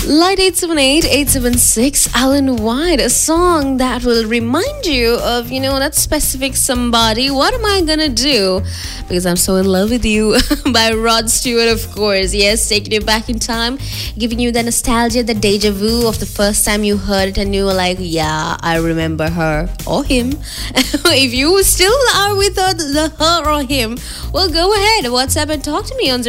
Light 878-876 Alan White, a song that will remind you of, that specific somebody. What am I gonna do? Because I'm so in love with you by Rod Stewart, of course. Yes, taking you back in time, giving you the nostalgia, the deja vu of the first time you heard it and you were like, yeah, I remember her or him. If you still are with the her or him, well, go ahead, WhatsApp and talk to me on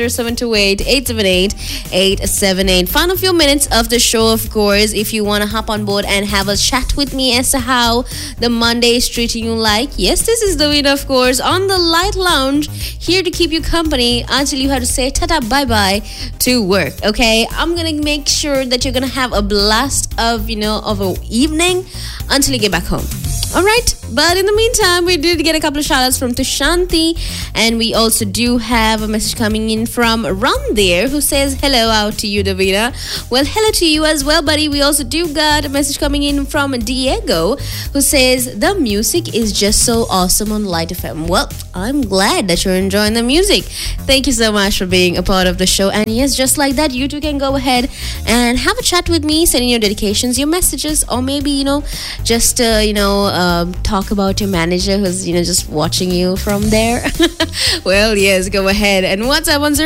0728-878-878. Final few minutes of the show, of course, if you want to hop on board and have a chat with me as to how the Monday is treating you like. Yes, this is Davina, of course, on the Light Lounge, here to keep you company until you have to say tata bye-bye to work, okay? I'm gonna make sure that you're gonna have a blast of, of an evening until you get back home. Alright, but in the meantime, we did get a couple of shout-outs from Tushanti, and we also do have a message coming in from Ron there, who says hello out to you, Davina. Well, hello to you as well, buddy. We also do got a message coming in from Diego, who says the music is just so awesome on Light FM. Well, I'm glad that you're enjoying the music. Thank you so much for being a part of the show. And yes, just like that, you too can go ahead and have a chat with me, sending your dedications, your messages, or maybe, just, talk about your manager who's, just watching you from there. Well, yes, go ahead and WhatsApp on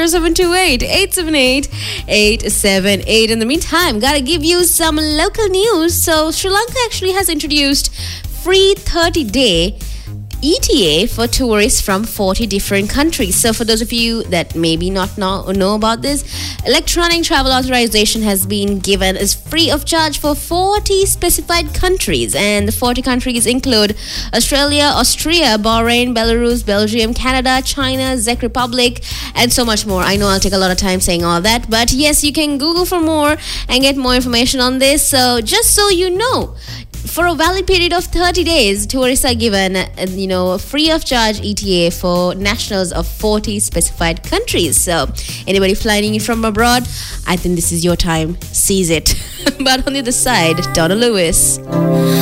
0728-878-878. In the meantime, gotta give you some local news. So Sri Lanka actually has introduced free 30-day ETA for tourists from 40 different countries. So for those of you that maybe not know about this, electronic travel authorization has been given as free of charge for 40 specified countries, and the 40 countries include Australia, Austria, Bahrain, Belarus, Belgium, Canada, China, Czech Republic, and so much more. I know I'll take a lot of time saying all that, but yes, you can Google for more and get more information on this. So just so you know, for a valid period of 30 days, tourists are given, free of charge ETA for nationals of 40 specified countries. So, anybody flying in from abroad, I think this is your time. Seize it. But on the other side, Donna Lewis.